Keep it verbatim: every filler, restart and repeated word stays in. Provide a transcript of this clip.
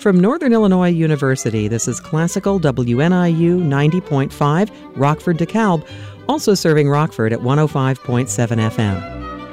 From Northern Illinois University, this is Classical W N I U ninety point five, Rockford, DeKalb, also serving Rockford at one oh five point seven F M.